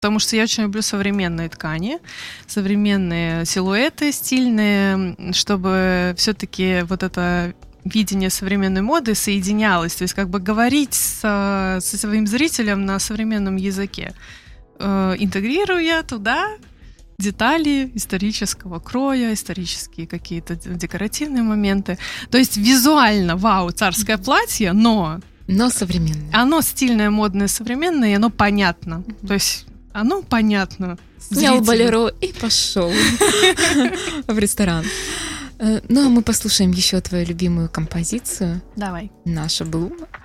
потому что я очень люблю современные ткани, современные силуэты стильные, чтобы все-таки вот это видение современной моды соединялось, то есть как бы говорить со своим зрителем на современном языке, интегрируя туда детали исторического кроя, исторические какие-то декоративные моменты. То есть визуально, вау, царское платье, но современное. Оно стильное, модное, современное, и оно понятно. То есть оно понятно. Снял болеро и пошел в ресторан. Ну, а мы послушаем еще твою любимую композицию. Давай. Наша Блума.